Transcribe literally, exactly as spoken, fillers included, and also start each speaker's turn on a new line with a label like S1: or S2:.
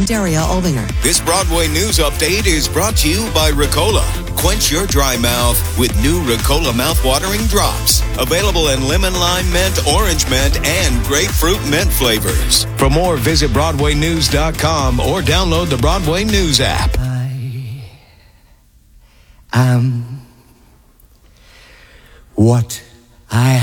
S1: Daria Olbinger.
S2: This Broadway news update is brought to you by Ricola. Quench your dry mouth with new Ricola mouth-watering drops. Available in lemon, lime mint, orange mint, and grapefruit mint flavors. For more, visit Broadway News dot com or download the Broadway News app.
S3: I am what I